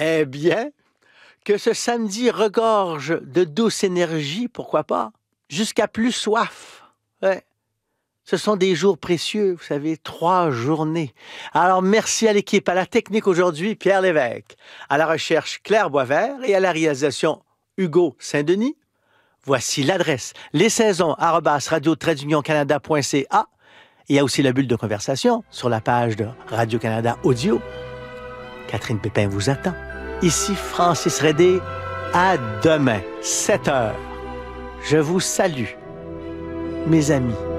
Eh bien, que ce samedi regorge de douce énergie, pourquoi pas, jusqu'à plus soif. Ouais. Ce sont des jours précieux, vous savez, 3 journées. Alors, merci à l'équipe, à la technique aujourd'hui, Pierre Lévesque, à la recherche, Claire Boisvert et à la réalisation, Hugo Saint-Denis. Voici l'adresse, lessaisons@radio-canada.ca. Il y a aussi la bulle de conversation sur la page de Radio-Canada Audio. Catherine Pépin vous attend. Ici Francis Redé. À demain, 7 heures. Je vous salue, mes amis.